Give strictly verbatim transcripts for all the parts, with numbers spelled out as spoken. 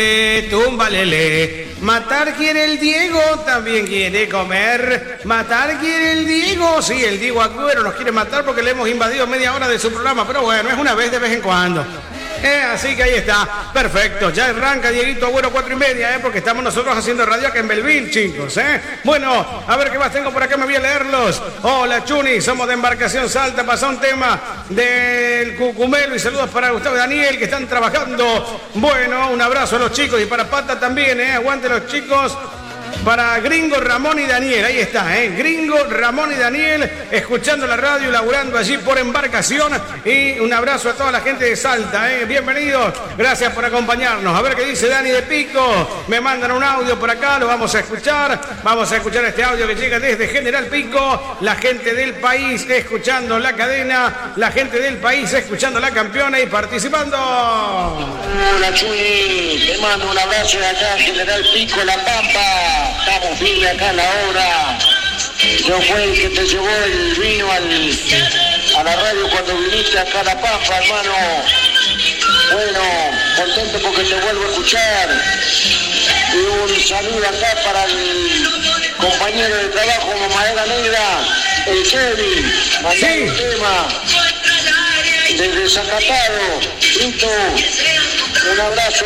Túmbalele. Matar quiere el Diego, también quiere comer. Matar quiere el Diego. Sí, el Diego Agüero nos quiere matar porque le hemos invadido media hora de su programa, pero bueno, es una vez de vez en cuando. Eh, así que ahí está, perfecto, ya arranca Dieguito Agüero cuatro y media, eh, porque estamos nosotros haciendo radio acá en Belville, chicos, eh. Bueno, a ver qué más tengo por acá, me voy a leerlos. Hola Chuni, somos de Embarcación Salta, pasó un tema del Cucumelo y saludos para Gustavo y Daniel que están trabajando. Bueno, un abrazo a los chicos y para Pata también, eh, aguante los chicos. Para Gringo, Ramón y Daniel, ahí está, ¿eh? Gringo, Ramón y Daniel, escuchando la radio y laburando allí por Embarcación. Y un abrazo a toda la gente de Salta, ¿eh? Bienvenidos, gracias por acompañarnos. A ver qué dice Dani de Pico. Me mandan un audio por acá, lo vamos a escuchar. Vamos a escuchar este audio que llega desde General Pico. La gente del país escuchando la cadena, la gente del país escuchando la campeona y participando. Hola Chuy, te mando un abrazo de acá, General Pico, La Pampa. Estamos firmes acá a la obra. Yo fue el que te llevó el vino al, a la radio cuando viniste acá a La Pampa, hermano. Bueno, contento porque te vuelvo a escuchar. Y un saludo acá para el compañero de trabajo, Mamadera Negra, el Kevin, mandando sí. un tema desde Zacataro. Listo, un abrazo.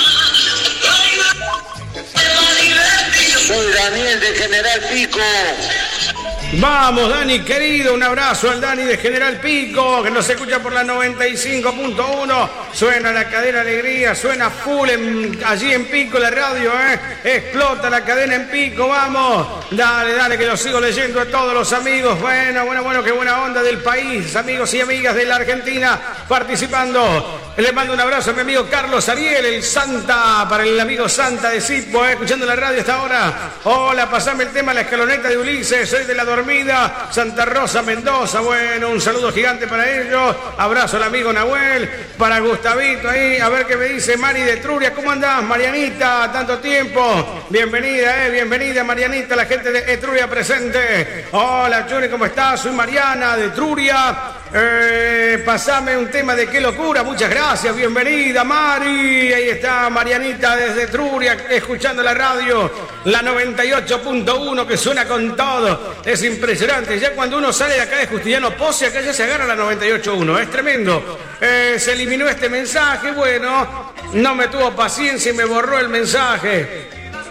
Soy Daniel de General Pico. Vamos, Dani, querido, un abrazo al Dani de General Pico, que nos escucha por la noventa y cinco punto uno. Suena la cadena Alegría, suena full en, allí en Pico la radio, ¿eh? Explota la cadena en Pico, vamos. Dale, dale, que lo sigo leyendo a todos los amigos. Bueno, bueno, bueno, qué buena onda del país, amigos y amigas de la Argentina participando. Le mando un abrazo a mi amigo Carlos Ariel, el Santa, para el amigo Santa de Sitpo, ¿eh? Escuchando la radio hasta ahora. Hola, pasame el tema La Escaloneta de Ulises, soy de la Dormida, Santa Rosa, Mendoza. Bueno, un saludo gigante para ellos. Abrazo al amigo Nahuel, para Gustavito ahí. A ver qué me dice Mari de Etruria. ¿Cómo andás, Marianita? Tanto tiempo. Bienvenida, eh, bienvenida, Marianita, la gente de Etruria presente. Hola, Chuni, ¿cómo estás? Soy Mariana de Etruria. Eh, pasame un tema de Qué Locura. Muchas gracias, bienvenida, Mari. Ahí está Marianita desde Etruria, escuchando la radio, la noventa y ocho punto uno, que suena con todo. Es impresionante, ya cuando uno sale de acá de Justiniano Pozzi, acá ya se agarra la noventa y ocho punto uno, es tremendo. Eh, se eliminó este mensaje, bueno, no me tuvo paciencia y me borró el mensaje.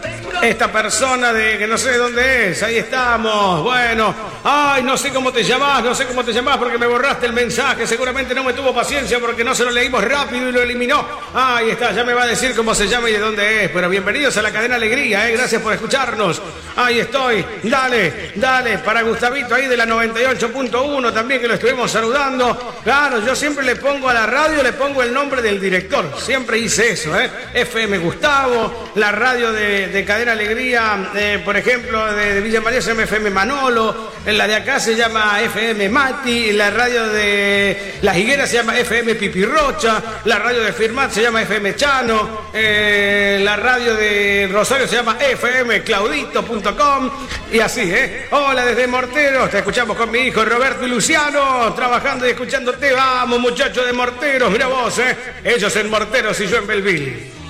Esta persona de que no sé de dónde es, ahí estamos, bueno, ay, no sé cómo te llamás, no sé cómo te llamás porque me borraste el mensaje, seguramente no me tuvo paciencia porque no se lo leímos rápido y lo eliminó. Ahí está, ya me va a decir cómo se llama y de dónde es, pero bienvenidos a la cadena Alegría, eh, gracias por escucharnos. Ahí estoy, dale, dale, para Gustavito ahí de la noventa y ocho punto uno también, que lo estuvimos saludando. Claro, yo siempre le pongo a la radio, le pongo el nombre del director, siempre hice eso, eh, F M Gustavo, la radio de, de cadena Alegría, eh, por ejemplo, de, de Villa María se llama F M Manolo, en la de acá se llama F M Mati, en la radio de Las Higueras se llama F M Pipirrocha, la radio de Firmat se llama F M Chano, eh, la radio de Rosario se llama F M Claudito punto com y así, ¿eh? Hola desde Morteros, te escuchamos con mi hijo Roberto y Luciano, trabajando y escuchándote, vamos muchachos de Morteros, mira vos, ¿eh? Ellos en Morteros y yo en Belville.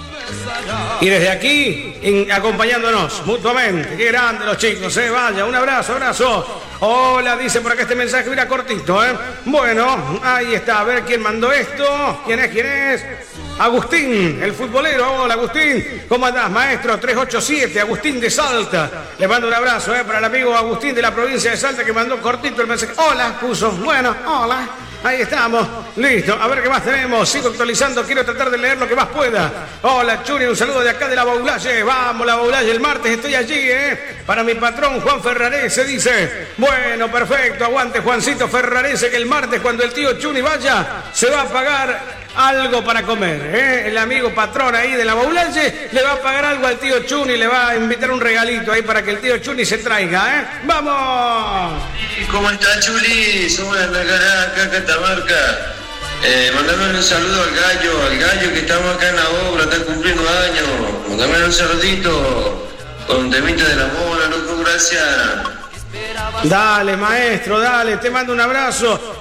Y desde aquí, en, acompañándonos mutuamente. Qué grande los chicos, ¿eh? Vaya, un abrazo, abrazo. Hola, dice por acá este mensaje, mira, cortito, ¿eh? Bueno, ahí está, a ver quién mandó esto. ¿Quién es? ¿Quién es? Agustín, el futbolero. Hola, Agustín. ¿Cómo andás, maestro? tres ocho siete, Agustín de Salta. Le mando un abrazo, ¿eh? Para el amigo Agustín de la provincia de Salta que mandó cortito el mensaje. Hola, puso. Bueno, hola. Ahí estamos, listo, a ver qué más tenemos. Sigo actualizando, quiero tratar de leer lo que más pueda. Hola Chuni, un saludo de acá de la Baulalle. Vamos, la Baulalle, el martes estoy allí, ¿eh? Para mi patrón Juan Ferrarese, dice. Bueno, perfecto, aguante Juancito Ferrarese, que el martes cuando el tío Chuni vaya, se va a pagar algo para comer, ¿eh? El amigo patrón ahí de la Baulalle le va a pagar algo al tío Chuni, le va a invitar un regalito ahí para que el tío Chuni se traiga, ¿eh? ¡Vamos! ¿Cómo está, Chuli? Somos de la canal acá, Catamarca. Eh, mandame un saludo al gallo, al gallo que estamos acá en la obra, está cumpliendo años. Mandame un saludito con temita de la mola, loco, gracias. Dale, maestro, dale, te mando un abrazo.